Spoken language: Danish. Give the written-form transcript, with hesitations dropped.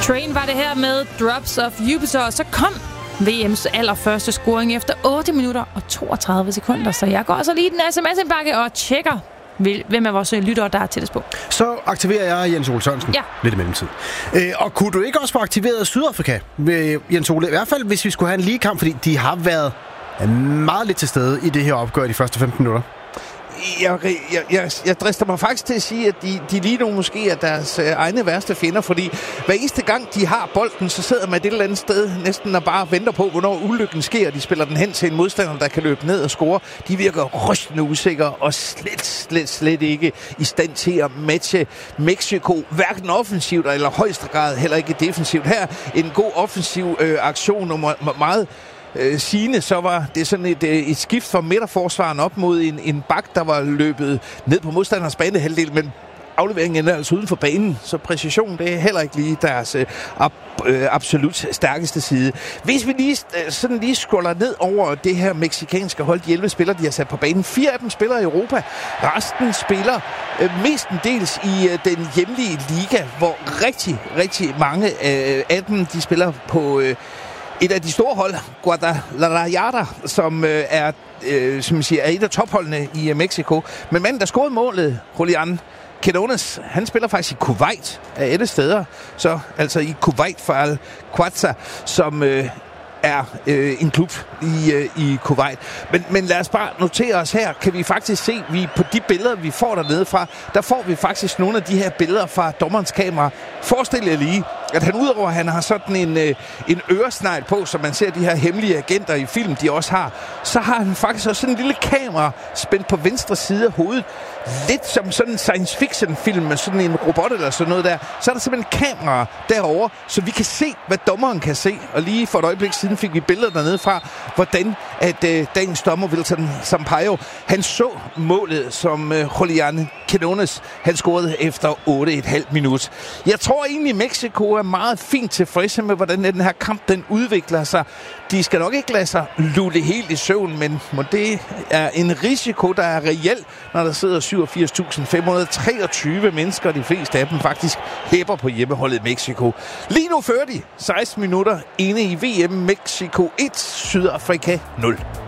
Train var det her med Drops of Jupiter, og så kom VM's allerførste scoring efter 8 minutter og 32 sekunder. Så jeg går altså lige den sms-indbakke og tjekker, hvem af vores lyttere, der er tættest på. Så aktiverer jeg Jens Ole Sørensen lidt i mellemtid. Og kunne du ikke også få aktiveret Sydafrika, Jens Ole? I hvert fald, hvis vi skulle have en lige kamp, fordi de har været meget lidt til stede i det her opgør i de første 15 minutter. Jeg drister mig faktisk til at sige, at de lige nu måske er deres egne værste fjender, fordi hver eneste gang de har bolden, så sidder man et eller andet sted næsten og bare venter på, hvornår ulykken sker. De spiller den hen til en modstander, der kan løbe ned og score. De virker rystende usikre og slet ikke i stand til at matche Mexico, hverken offensivt eller højst grad heller ikke defensivt. Her en god offensiv aktion og meget sigende, så var det sådan et skift fra midterforsvaren op mod en bak, der var løbet ned på modstanders banehalvdel, men afleveringen er altså uden for banen, så præcision, det er heller ikke lige deres absolut stærkeste side. Hvis vi lige scroller ned over det her mexikanske hold, de 11 spillere, de har sat på banen. 4 af dem spiller i Europa. Resten spiller mestendels i den hjemlige liga, hvor rigtig mange af dem, de spiller på et af de store hold, Guadalajara, som er et af topholdene i Mexico. Men manden, der scorede målet, Julián Quinones, han spiller faktisk i Kuwait af alle steder. Så altså i Kuwait for Al-Quatsa, som er en klub i Kuwait. Men lad os bare notere os her, kan vi faktisk se, vi på de billeder, vi får dernede fra, der får vi faktisk nogle af de her billeder fra dommerens kamera. Forestil jer lige, at han udover, at han har sådan en øresnegl på, som man ser de her hemmelige agenter i film, de også har, så har han faktisk også sådan en lille kamera spændt på venstre side af hovedet. Lidt som sådan en science fiction film med sådan en robot eller sådan noget der. Så er der simpelthen kamera derovre, så vi kan se, hvad dommeren kan se. Og lige for et øjeblik siden fik vi billeder dernede fra, hvordan at dagens dommer Wilton Sampaio, han så målet, som Julián Quinones, han scorede efter 8,5 minut. Jeg tror egentlig, Mexico er meget fint tilfredse med, hvordan den her kamp den udvikler sig. De skal nok ikke lade sig lulle helt i søvn, men det er en risiko, der er reel, når der sidder 87.523 mennesker, de fleste af dem faktisk hæpper på hjemmeholdet Mexico. Lige nu fører de 16 minutter inde i VM Mexico 1, Sydafrika 0.